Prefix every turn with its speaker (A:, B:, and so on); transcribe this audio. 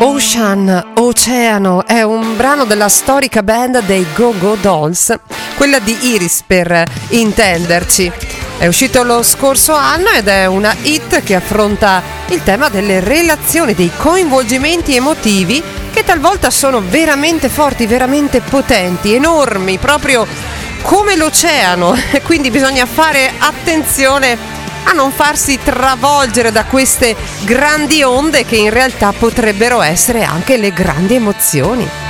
A: Ocean, Oceano, è un brano della storica band dei Go-Go Dolls, quella di Iris per intenderci. È uscito lo scorso anno ed è una hit che affronta il tema delle relazioni, dei coinvolgimenti emotivi che talvolta sono veramente forti, veramente potenti, enormi, proprio come l'oceano, e quindi bisogna fare attenzione a non farsi travolgere da queste grandi onde che in realtà potrebbero essere anche le grandi emozioni.